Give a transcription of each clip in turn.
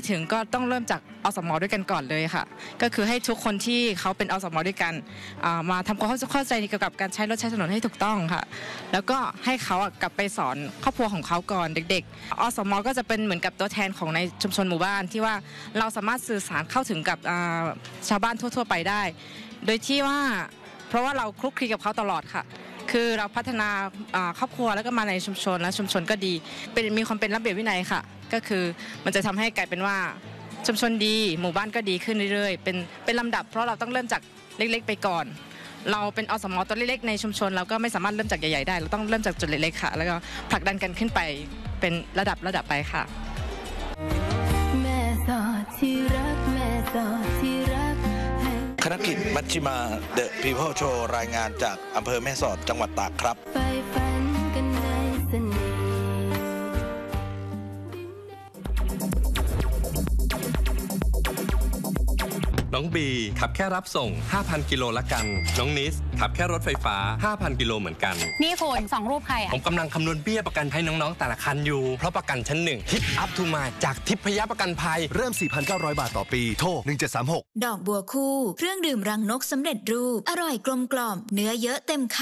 ถึงก็ต้องเริ่มจากอสม.ด้วยกันก่อนเลยค่ะก็คือให้ทุกคนที่เขาเป็นอสม.ด้วยกันมาทำความเข้าใจเกี่ยวกับการใช้รถใช้ถนนให้ถูกต้องค่ะแล้วก็ให้เขากลับไปสอนครอบครัวของเขาก่อนเด็กๆอสม.ก็จะเป็นเหมือนกับตัวแทนของในชุมชนหมู่บ้านที่ว่าเราสามารถสื่อสารเข้าถึงกับชาวบ้านทั่วๆไปได้โดยที่ว่าเพราะว่าเราคลุกคลีกับเขาตลอดค่ะคือเราพัฒนาครอบครัวแล้วก็มาในชุมชนและชุมชนก็ดีมีความเป็นระเบียบวินัยค่ะก็คือมันจะทำให้กลายเป็นว่าชุมชนดีหมู่บ้านก็ดีขึ้นเรื่อยๆเป็นลำดับเพราะเราต้องเริ่มจากเล็กๆไปก่อนเราเป็นอสม.ตัวเล็กๆในชุมชนเราก็ไม่สามารถเริ่มจากใหญ่ๆได้เราต้องเริ่มจากจุดเล็กๆค่ะแล้วก็ผลักดันกันขึ้นไปเป็นระดับไปค่ะแม่สอดที่รักแม่สอดที่รักคณกิจมัชชิมาเดอะพีเพิลโชว์รายงานจากอำเภอแม่สอดจังหวัดตากครับไฟฝันกันในเสน่ห์น้องบีขับแค่รับส่ง 5,000 กิโลละกันน้องนิสขับแค่รถไฟฟ้า 5,000 กิโลเหมือนกันนี่คุณ2รูปใครอ่ะผมกำลังคำนวณเบี้ยประกันให้น้องๆแต่ละคันอยู่เพราะประกันชั้นหนึ่งทิปอัพทูมาจากทิพยประกันภัยเริ่ม 4,900 บาทต่อปีโทร1736 ดอกบัวคู่เครื่องดื่มรังนกสำเร็จรูปอร่อยกลมกล่อมเนื้อเยอะเต็มค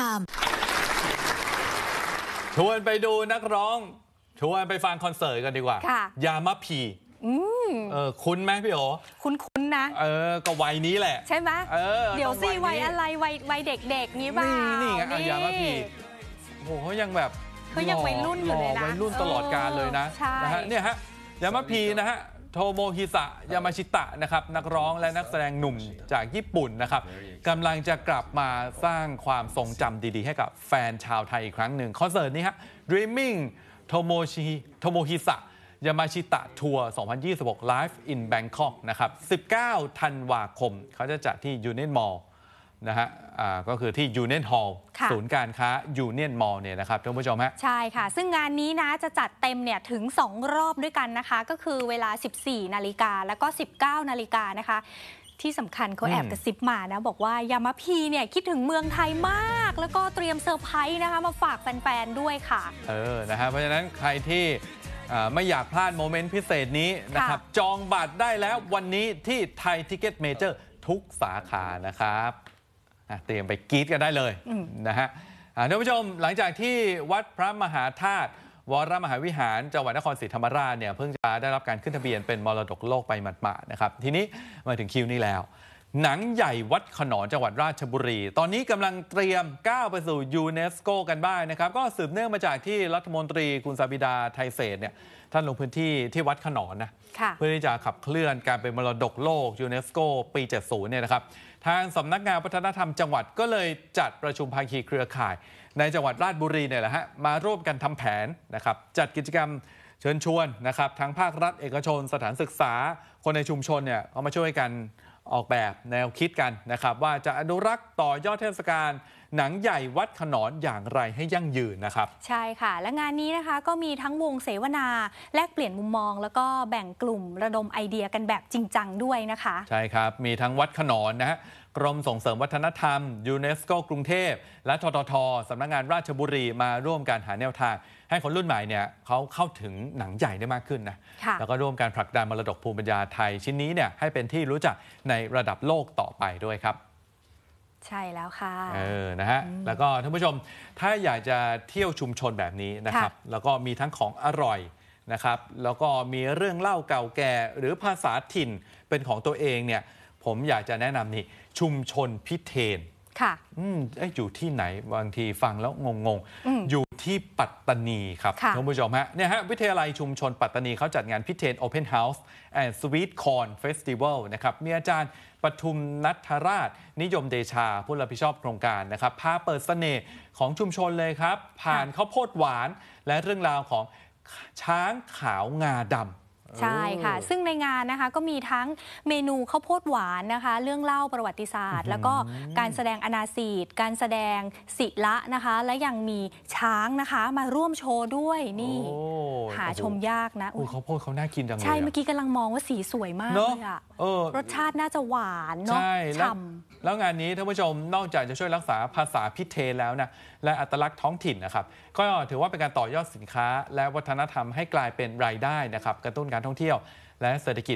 ำชวนไปดูนักร้องชวนไปฟังคอนเสิร์ตกันดีกว่ายามะพีคุ้นไหมพี่โอคุ้นนะก็วัยนี้แหละใช่ไหมเดี๋ยวสิวัยอะไรวัยเด็กๆนี้บ้างนี่ไงยามะพีโอ้โหยังแบบเขายังวัยรุ่นอยู่เลยนะวัยรุ่นตลอดกาลเลยนะเนี่ยฮะยามะพีนะฮะโทโมฮิสะยามาชิตะนะครับนักร้องและนักแสดงหนุ่มจากญี่ปุ่นนะครับกำลังจะกลับมาสร้างความทรงจำดีๆให้กับแฟนชาวไทยอีกครั้งหนึ่งคอนเสิร์ตนี้ฮะ Dreaming โทโมฮิสะยามาชิตะทัวร์ 2026 Live in Bangkok นะครับ 19 ธันวาคมเขาจะจัดที่ Union Mall นะฮะก็คือที่ Union Hall ศูนย์การค้า Union Mall เนี่ยนะครับท่านผู้ชมฮะใช่ค่ะซึ่งงานนี้นะจะจัดเต็มเนี่ยถึง2รอบด้วยกันนะคะก็คือเวลา 14 นาฬิกาแล้วก็ 19 นาฬิกานะคะที่สำคัญเขาแอบกระซิบมานะบอกว่ายามะพีเนี่ยคิดถึงเมืองไทยมากแล้วก็เตรียมเซอร์ไพรส์นะคะมาฝากแฟนๆด้วยค่ะนะฮะเพราะฉะนั้นใครที่ไม่อยากพลาดโมเมนต์พิเศษนี้นะครับจองบัตรได้แล้ววันนี้ที่ไทยทิกเก็ตเมเจอร์ทุกสาขานะครับเตรียมไปกรี๊ดกันได้เลยนะฮะท่านผู้ชมหลังจากที่วัดพระมหาธาตุวรมหาวิหารจังหวัดนครศรีธรรมราชเนี่ยเพิ่งจะได้รับการขึ้นทะเบียนเป็นมรดกโลกไปหมาดๆนะครับทีนี้มาถึงคิวนี้แล้วหนังใหญ่วัดขนอนจังหวัดราชบุรีตอนนี้กำลังเตรียมก้าวไปสู่ยูเนสโกกันบ้างนะครับก็สืบเนื่องมาจากที่รัฐมนตรีคุณสาบิดาไทยเศรษฐ์เนี่ยท่านลงพื้นที่ที่วัดขนอนนะเพื่อที่จะขับเคลื่อนการเป็นมรดกโลกยูเนสโกปี 70 เนี่ยนะครับทางสำนักงานวัฒนธรรมจังหวัดก็เลยจัดประชุมภาคีเครือข่ายในจังหวัดราชบุรีเนี่ยแหละฮะมาร่วมกันทำแผนนะครับจัดกิจกรรมเชิญชวนนะครับทั้งภาครัฐเอกชนสถานศึกษาคนในชุมชนเนี่ยเขามาช่วยกันออกแบบแนวคิดกันนะครับว่าจะอนุรักษ์ต่อยอดเทศกาลหนังใหญ่วัดขนอนอย่างไรให้ยั่งยืนนะครับใช่ค่ะและงานนี้นะคะก็มีทั้งวงเสวนาแลกเปลี่ยนมุมมองแล้วก็แบ่งกลุ่มระดมไอเดียกันแบบจริงจังด้วยนะคะใช่ครับมีทั้งวัดขนอนนะฮะกรมส่งเสริมวัฒนธรรมยูเนสโกกรุงเทพและททท.สำนักงานราชบุรีมาร่วมกันหาแนวทางให้คนรุ่นใหม่เนี่ยเขาเข้าถึงหนังใหญ่ได้มากขึ้นนะแล้วก็ร่วมการผลักดันมรดกภูมิปัญญาไทยชิ้นนี้เนี่ยให้เป็นที่รู้จักในระดับโลกต่อไปด้วยครับใช่แล้วค่ะนะฮะแล้วก็ท่านผู้ชมถ้าอยากจะเที่ยวชุมชนแบบนี้นะครับแล้วก็มีทั้งของอร่อยนะครับแล้วก็มีเรื่องเล่าเก่าแก่หรือภาษาถิ่นเป็นของตัวเองเนี่ยผมอยากจะแนะนำนี่ชุมชนพิเทนค่ะอยู่ที่ไหนบางทีฟังแล้วงงอยู่ที่ปัตตานีครับท่านผู้ชมฮะเนี่ยฮะวิทยาลัยชุมชนปัตตานีเขาจัดงานพิเทน Open House and Sweet Corn Festival นะครับมีอาจารย์ปทุมนัทราชนิยมเดชาผู้รับผิดชอบโครงการนะครับพาเปิดเสน่ห์ของชุมชนเลยครับผ่านข้าวโพดหวานและเรื่องราวของช้างขาวงาดำใช่ค่ะซึ่งในงานนะคะก็มีทั้งเมนูข้าวโพดหวานนะคะเรื่องเล่าประวัติศาสตร์แล้วก็การแสดงอนาศีรการแสดงศิละนะคะและยังมีช้างนะคะมาร่วมโชว์ด้วยนี่หาชมยากนะข้าวโพดเขาน่ากินจังเลยใช่เมื่อกี้กำลังมองว่าสีสวยมากเลยอะรสชาติน่าจะหวานเนาะฉ่ำแล้วงานนี้ท่านผู้ชมนอกจากจะช่วยรักษาภาษาพิเทนแล้วนะและอัตลักษณ์ท้องถิ่นนะครับก็ถือว่าเป็นการต่อยอดสินค้าและวัฒนธรรมให้กลายเป็นรายได้นะครับกระตุ้นการท่องเที่ยวและเศรษฐกิจ